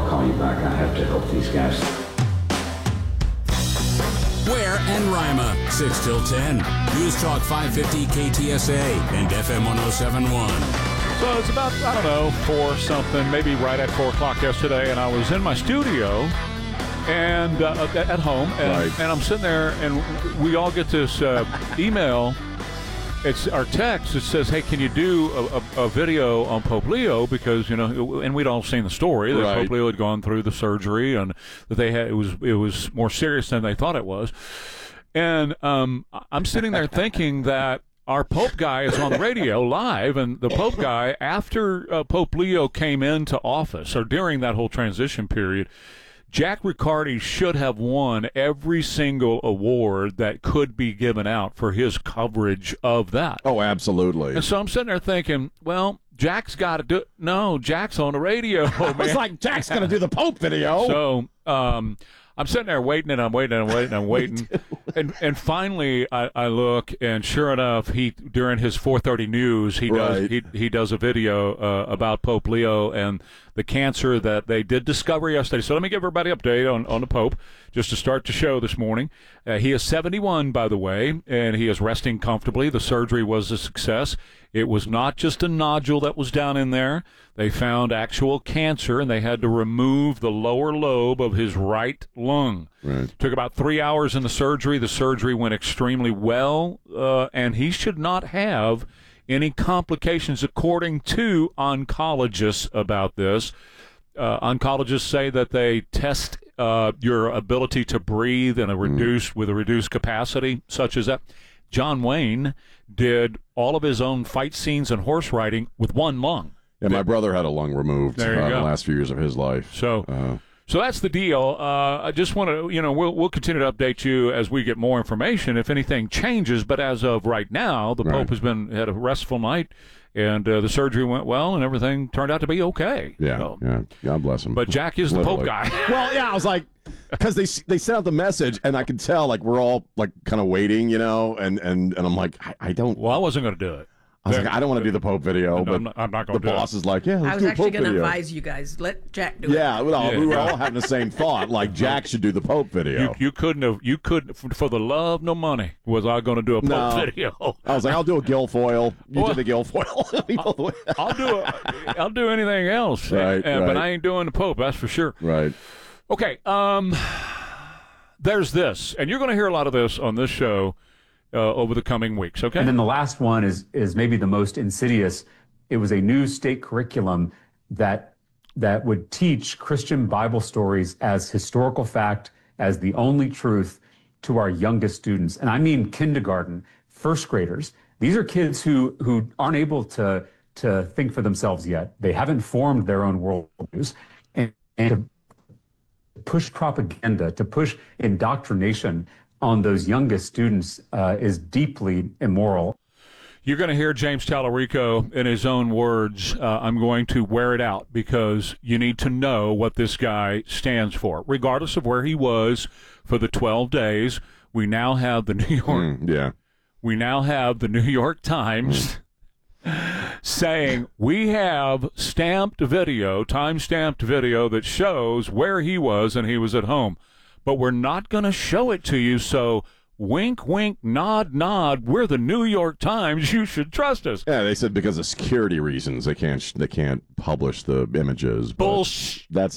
call you back. I have to help these guys. Ware and Rima, 6 till 10. News Talk 550 KTSA and FM 1071. So it's about, 4 something, maybe right at 4 o'clock yesterday, and I was in my studio and at home, and I'm sitting there, and we all get this email. It's our text. It says, "Hey, can you do a video on Pope Leo?" Because and we'd all seen the story that Pope Leo had gone through the surgery, and that they had it was more serious than they thought it was. And I'm sitting there thinking that our Pope guy is on the radio live, and the Pope guy, after Pope Leo came into office, or during that whole transition period, Jack Riccardi should have won every single award that could be given out for his coverage of that. Oh, absolutely. And so I'm sitting there thinking, well, Jack's got to do it. No, Jack's on the radio. I was like, Jack's going to do the Pope video. So I'm sitting there waiting, and I'm waiting. And finally, I look, and sure enough, during his 4:30 news, he does a video about Pope Leo and the cancer that they did discover yesterday. So let me give everybody an update on the Pope, just to start the show this morning. He is 71, by the way, and he is resting comfortably. The surgery was a success. It was not just a nodule that was down in there. They found actual cancer, and they had to remove the lower lobe of his right lung. Right. Took about 3 hours in the surgery. The surgery went extremely well, and he should not have any complications, according to oncologists about this. Oncologists say that they test your ability to breathe in with a reduced capacity, such as that. John Wayne did all of his own fight scenes and horse riding with one lung. Yeah, my brother had a lung removed in the last few years of his life. So that's the deal. I just want to, we'll continue to update you as we get more information if anything changes. But as of right now, the Pope had a restful night, and the surgery went well, and everything turned out to be okay. Yeah, God bless him. But Jack is the Pope guy. Well, yeah, I was like, because they sent out the message, and I could tell, like, we're all, like, kind of waiting, and I'm like, I don't. Well, I wasn't going to do it. I was like, I don't want to do the Pope video, but I'm not going to do it. The boss is like, yeah, let's I was do a actually Pope going to video. advise you guys, let Jack do it. Yeah, we were all having the same thought. Like, Jack should do the Pope video. You couldn't, for the love no money, was I going to do a Pope video. I was like, I'll do a Guilfoyle. You do the Guilfoyle. I'll do anything else. Right. But I ain't doing the Pope, that's for sure. Right. Okay, there's this, and you're going to hear a lot of this on this show over the coming weeks, okay? And then the last one is maybe the most insidious. It was a new state curriculum that would teach Christian Bible stories as historical fact, as the only truth to our youngest students. And I mean kindergarten, first graders. These are kids who aren't able to think for themselves yet. They haven't formed their own worldviews. And to push propaganda, to push indoctrination on those youngest students is deeply immoral. You're going to hear James Tallarico in his own words. I'm going to wear it out because you need to know what this guy stands for. Regardless of where he was for the 12 days, we now have the New York. We now have the New York Times saying we have stamped video, time-stamped video that shows where he was and he was at home. But we're not going to show it to you, so wink, wink, nod, nod. We're the New York Times. You should trust us. Yeah, they said because of security reasons they can't publish the images. Bullshit. That's